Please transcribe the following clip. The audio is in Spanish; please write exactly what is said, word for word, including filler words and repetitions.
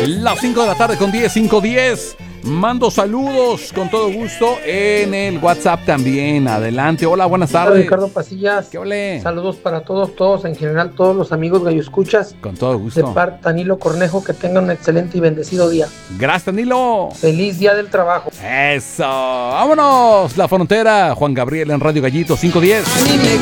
Las cinco de la tarde con diez, cinco diez. Mando saludos con todo gusto en el WhatsApp también. Adelante. Hola, buenas tardes. Hola, Ricardo Pasillas. ¿Qué ole? Saludos para todos, todos, en general, todos los amigos Gallo Escuchas. Con todo gusto. De parte Danilo Cornejo, que tengan un excelente y bendecido día. Gracias, Danilo. Feliz día del trabajo. Eso. Vámonos. La Frontera. Juan Gabriel en Radio Gallito cinco diez. A mí me